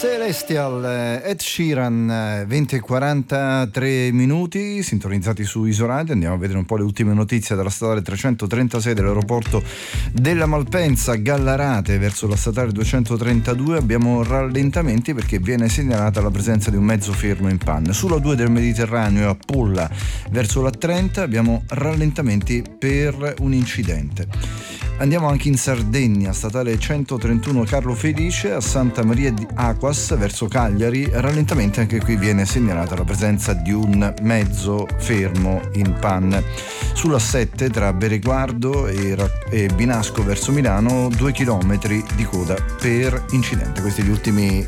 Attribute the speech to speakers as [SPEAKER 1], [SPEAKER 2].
[SPEAKER 1] Celestial, Ed Sheeran, 20:43 minuti, sintonizzati su Isoradio. Andiamo a vedere un po' le ultime notizie dalla statale 336 dell'aeroporto della Malpensa, Gallarate verso la statale 232. Abbiamo rallentamenti perché viene segnalata la presenza di un mezzo fermo in panne. Sulla 2 del Mediterraneo a Pulla verso la 30 abbiamo rallentamenti per un incidente. Andiamo anche in Sardegna, statale 131 Carlo Felice a Santa Maria di Aquas verso Cagliari, rallentamenti, anche qui viene segnalata la presenza di un mezzo fermo in panne. Sulla 7 tra Bereguardo e Binasco verso Milano 2 chilometri di coda per incidente. Questi gli ultimi